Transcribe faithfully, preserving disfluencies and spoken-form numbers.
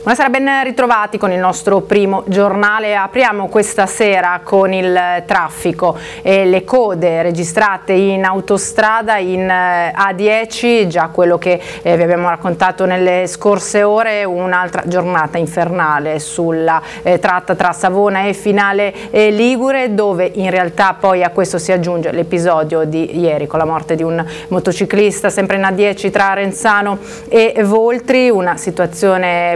Buonasera, ben ritrovati con il nostro primo giornale. Apriamo questa sera con il traffico e le code registrate in autostrada in A dieci, già quello che eh, vi abbiamo raccontato nelle scorse ore, un'altra giornata infernale sulla eh, tratta tra Savona e Finale eh, Ligure, dove in realtà poi a questo si aggiunge l'episodio di ieri con la morte di un motociclista sempre in A dieci tra Renzano e Voltri, una situazione